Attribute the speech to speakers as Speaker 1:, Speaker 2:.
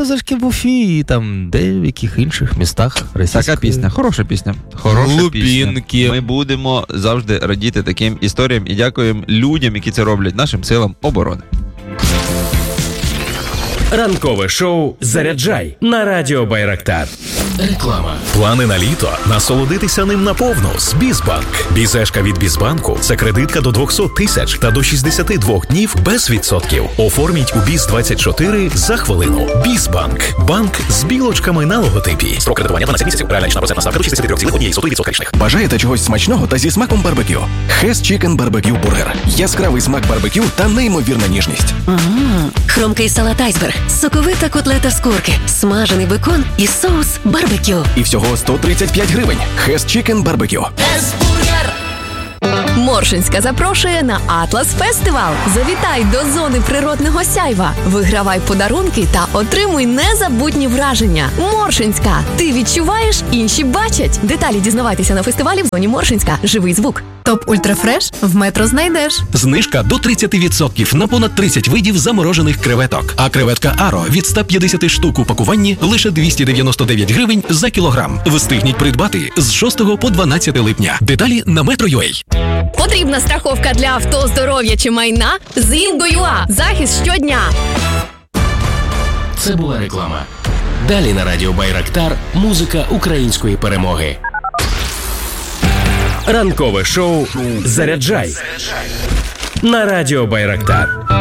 Speaker 1: морозишки в Уфі і там де в яких інших містах російської.
Speaker 2: Така пісня, хороша пісня.
Speaker 1: Глубінки.
Speaker 2: Ми будемо завжди радіти таким історіям і дякуємо людям, які це роблять, нашим силам оборони.
Speaker 3: Ранкове шоу «Заряджай» на радіо Байрактар. Реклама. Плани на літо? Насолодитися ним наповну з Бізбанк. Бізешка від Бізбанку – це кредитка до 200 тисяч та до 62 днів без відсотків. Оформіть у Біз-24 за хвилину. Бізбанк. Банк з білочками на логотипі. Строк кредитування 12 місяців. Реальна річна процентна ставка до 63,1% річних.
Speaker 4: Бажаєте чогось смачного та зі смаком барбекю? Хес Чікен Барбекю Бургер. Яскравий смак барбекю та неймовірна ніжність.
Speaker 5: Хромкий салат айсберг, соковита котлета з курки, смажений бекон і соус барбекю.
Speaker 4: І всього 135 гривень. Хес Чікен Барбекю.
Speaker 5: Моршинська запрошує на Атлас Фестивал. Завітай до зони природного сяйва. Вигравай подарунки та отримуй незабутні враження. Моршинська. Ти відчуваєш, інші бачать. Деталі дізнавайтеся на фестивалі в зоні Моршинська. Живий звук.
Speaker 6: Топ Ультрафреш в Метро знайдеш.
Speaker 3: Знижка до 30% на понад 30 видів заморожених креветок. А креветка Аро від 150 штук у пакуванні лише 299 гривень за кілограм. Встигніть придбати з 6 по 12 липня. Деталі на Metro.ua.
Speaker 5: Потрібна страховка для авто, здоров'я чи майна? З Інго.ua. Захист щодня.
Speaker 3: Це була реклама. Далі на радіо Байрактар музика української перемоги. Ранкове шоу «Заряджай» на радіо Байрактар.